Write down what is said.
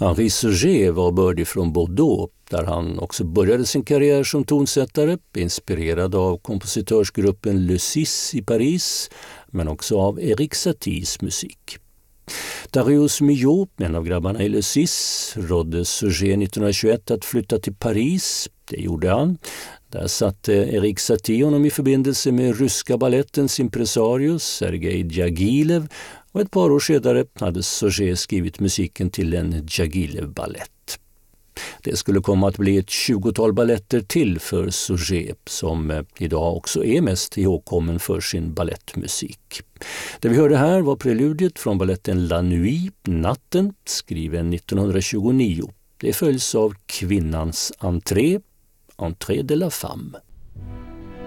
Henri Sauger var bördig från Bordeaux, där han också började sin karriär som tonsättare, inspirerad av kompositörsgruppen Le Six i Paris, men också av Erik Saties musik. Darius Milhaud, en av grabbarna i Le Six, rådde Sauger 1921 att flytta till Paris. Det gjorde han. Där satte Erik Satie honom i förbindelse med ryska ballettens impresario Sergej Djagilev, och ett par år senare hade Sauger skrivit musiken till en Djagilev-ballett. Det skulle komma att bli ett 20-tal balletter till för Sauger, som idag också är mest ihågkommen för sin ballettmusik. Det vi hörde här var preludiet från balletten La Nuit, natten, skriven 1929. Det följs av Kvinnans entré, Entrée de la femme.